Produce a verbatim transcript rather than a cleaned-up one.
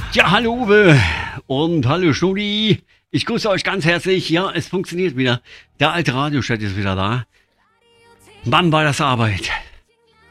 Ja, hallo Uwe und hallo Studi. Ich grüße euch ganz herzlich. Ja, es funktioniert wieder. Der alte Radiostadt ist wieder da. Mann, war das Arbeit.